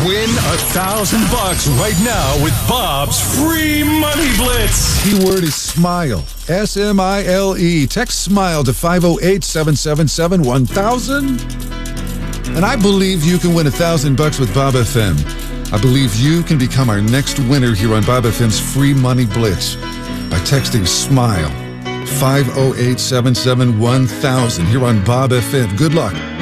Win $1,000 right now with Bob's free money blitz. Keyword is smile. SMILE. Text smile to 508-777-1000. And I believe you can win $1,000 with Bob FM. I believe you can become our next winner here on Bob FM's free money blitz by texting smile 508-777-1000 here on Bob FM. Good luck.